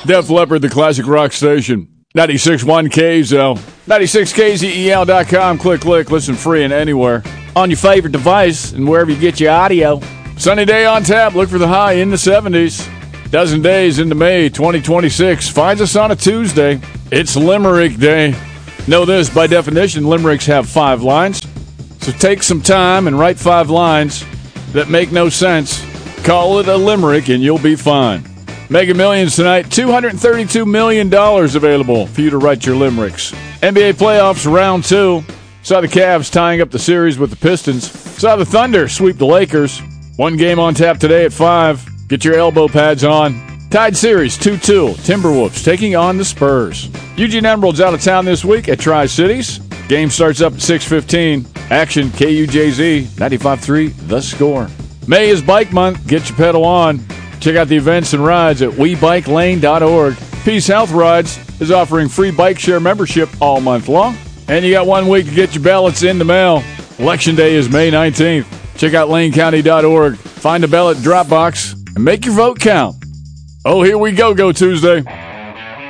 Def Leppard, the classic rock station. 96.1 KZL. 96KZEL.com. Click, listen free and anywhere. On your favorite device and wherever you get your audio. Sunny day on tap. Look for the high in the 70s. Dozen days into May 2026. Finds us on a Tuesday. It's Limerick Day. Know this, by definition, limericks have 5 lines. So take some time and write 5 lines that make no sense. Call it a limerick and you'll be fine. Mega Millions tonight, $232 million available for you to write your limericks. NBA playoffs round 2. Saw the Cavs tying up the series with the Pistons. Saw the Thunder sweep the Lakers. One game on tap today at 5. Get your elbow pads on. Tied series 2-2. Timberwolves taking on the Spurs. Eugene Emerald's out of town this week at Tri-Cities. Game starts up at 6:15. Action KUJZ 95.3 The Score. May is Bike Month. Get your pedal on. Check out the events and rides at WeBikeLane.org. Peace Health Rides is offering free bike share membership all month long. And you got 1 week to get your ballots in the mail. Election Day is May 19th. Check out LaneCounty.org. Find a ballot drop box and make your vote count. Oh, here we go Tuesday.